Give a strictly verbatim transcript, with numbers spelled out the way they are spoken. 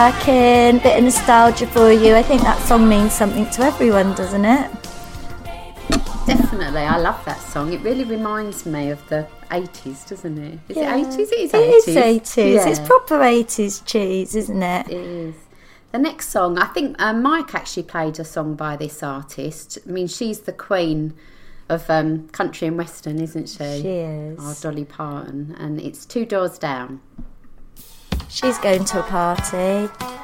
Back in, bit of nostalgia for you. I think that song means something to everyone, doesn't it? Definitely, I love that song. It really reminds me of the eighties, doesn't it? Is Yeah. it eighties? It is It eighties. is eighties. Yeah. It's proper eighties cheese, isn't it? It is. The next song, I think uh, Mike actually played a song by this artist. I mean, she's the queen of um, country and western, isn't she? She is. Oh, Dolly Parton. And it's Two Doors Down. She's going to a party.